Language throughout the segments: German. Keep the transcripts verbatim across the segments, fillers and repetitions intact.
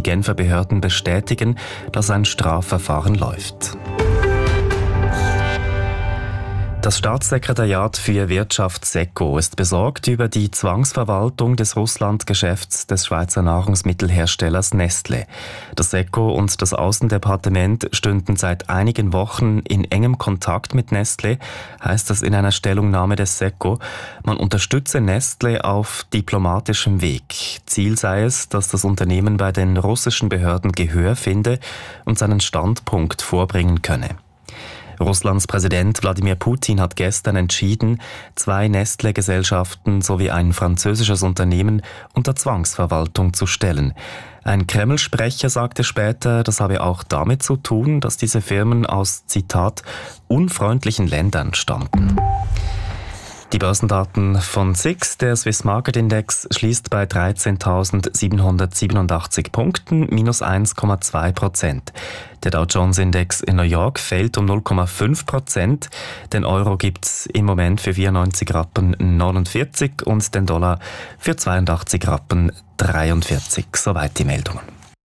die Genfer Behörden bestätigen, dass ein Strafverfahren läuft. Das Staatssekretariat für Wirtschaft SECO ist besorgt über die Zwangsverwaltung des Russland-Geschäfts des Schweizer Nahrungsmittelherstellers Nestlé. Das SECO und das Außendepartement stünden seit einigen Wochen in engem Kontakt mit Nestlé, heißt es in einer Stellungnahme des SECO. Man unterstütze Nestlé auf diplomatischem Weg. Ziel sei es, dass das Unternehmen bei den russischen Behörden Gehör finde und seinen Standpunkt vorbringen könne. Russlands Präsident Wladimir Putin hat gestern entschieden, zwei Nestlé-Gesellschaften sowie ein französisches Unternehmen unter Zwangsverwaltung zu stellen. Ein Kreml-Sprecher sagte später, das habe auch damit zu tun, dass diese Firmen aus, Zitat, unfreundlichen Ländern stammten. Die Börsendaten von S I X, der Swiss Market Index, schließt bei dreizehntausendsiebenhundertsiebenundachtzig Punkten, minus eins Komma zwei Prozent. Der Dow Jones Index in New York fällt um null Komma fünf Prozent. Den Euro gibt's im Moment für vierundneunzig Rappen neunundvierzig und den Dollar für zweiundachtzig Rappen dreiundvierzig. Soweit die Meldungen.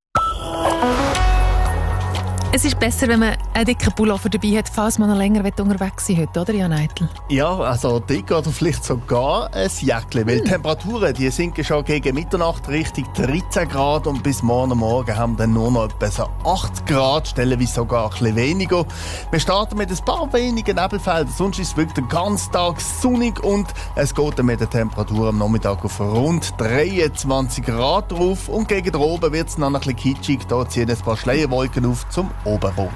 Es ist besser, wenn man einen dicken Pullover dabei hat, falls man noch länger unterwegs sein will, heute, oder Jan Eitel? Ja, also dick oder vielleicht sogar ein Jäckchen, weil die Temperaturen die sinken schon gegen Mitternacht Richtung dreizehn Grad und bis morgen Morgen haben wir dann nur noch etwa so acht Grad, stellenweise sogar ein bisschen weniger. Wir starten mit ein paar wenigen Nebelfeldern, sonst ist es wirklich den ganzen Tag sonnig und es geht dann mit der Temperatur am Nachmittag auf rund dreiundzwanzig Grad drauf und gegen oben wird es noch ein bisschen kitschig, da ziehen ein paar Schleierwolken auf zum Oberrot.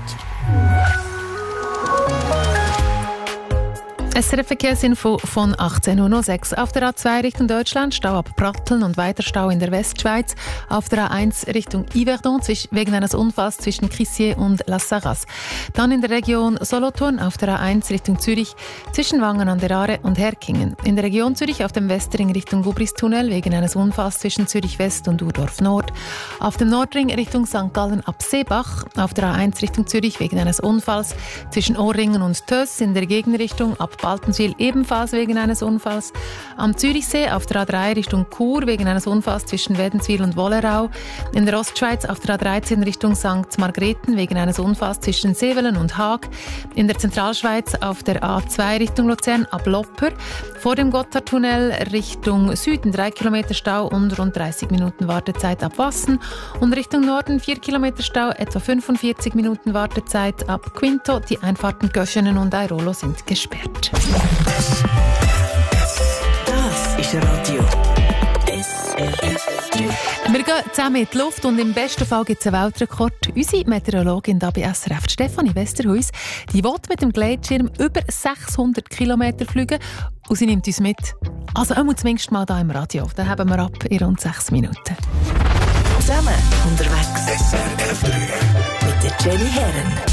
S R F-Verkehrsinfo von achtzehn Uhr sechs. Auf der A zwei Richtung Deutschland, Stau ab Pratteln und weiter Stau in der Westschweiz. Auf der A eins Richtung Yverdon wegen eines Unfalls zwischen Crissier und La Sarraz. Dann in der Region Solothurn auf der A eins Richtung Zürich zwischen Wangen an der Aare und Herkingen. In der Region Zürich auf dem Westring Richtung Gubristunnel wegen eines Unfalls zwischen Zürich West und Urdorf Nord. Auf dem Nordring Richtung Sankt Gallen ab Seebach. Auf der A eins Richtung Zürich wegen eines Unfalls zwischen Ohrringen und Töss. In der Gegenrichtung ab Baltenswil ebenfalls wegen eines Unfalls. Am Zürichsee auf der A drei Richtung Chur wegen eines Unfalls zwischen Wädenswil und Wollerau. In der Ostschweiz auf der A dreizehn Richtung Sankt Margrethen wegen eines Unfalls zwischen Sevelen und Haag. In der Zentralschweiz auf der A zwei Richtung Luzern ab Lopper. Vor dem Gotthardtunnel Richtung Süden drei Kilometer Stau und rund dreißig Minuten Wartezeit ab Wassen. Und Richtung Norden vier Kilometer Stau, etwa fünfundvierzig Minuten Wartezeit ab Quinto. Die Einfahrten Göschenen und Airolo sind gesperrt. Das ist Radio S R F. Wir gehen zusammen in die Luft und im besten Fall gibt es einen Weltrekord. Unsere Meteorologin hier bei S R F, Stefanie Westerhuis, die will mit dem Gleitschirm über sechshundert Kilometer fliegen und sie nimmt uns mit. Also einmal zumindest mal hier im Radio. Dann haben wir ab in rund sechs Minuten. Zusammen unterwegs. S R F drei mit der Jenny Herren.